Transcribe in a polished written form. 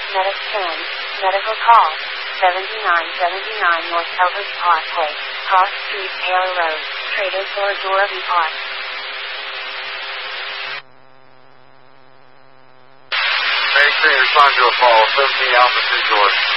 Mediscan. Medical call. 7979 North Elvis Parkway. Cross Street, Taylor Road. Traders or Doravy Park. Respond to a call, 17 Alpha 2 George.